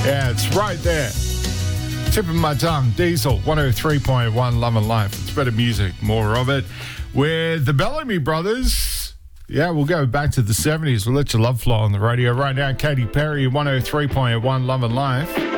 Yeah, it's right there. Tip of my tongue. Diesel, 103.1 Love and Life. It's better music, more of it. With the Bellamy Brothers. Yeah, we'll go back to the 70s. We'll let your love flow on the radio. Right now, Katy Perry, 103.1 Love and Life.